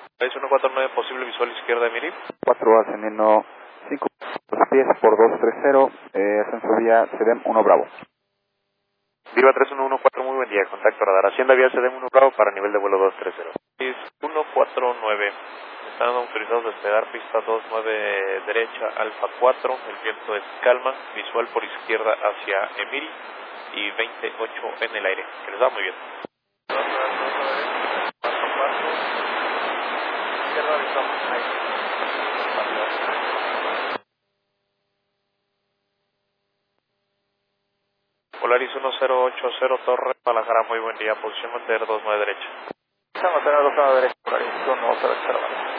Es 149, posible visual izquierda de Miri. 4 ascendiendo 5 pies por 230, ascenso vía CEDEM 1 Bravo. Viva 3114, muy buen día, contacto radar. Hacienda vía CEDEM 1 Bravo para nivel de vuelo 230. Es 149, están autorizados a despegar pista 29 derecha, Alfa 4, el viento es calma, visual por izquierda hacia Emiri y 28 en el aire, que les va muy bien. Polaris 1080 Torre, Guadalajara, muy buen día, posición mantener 29 derecha. Mantener 29 derecha, Polaris 1080.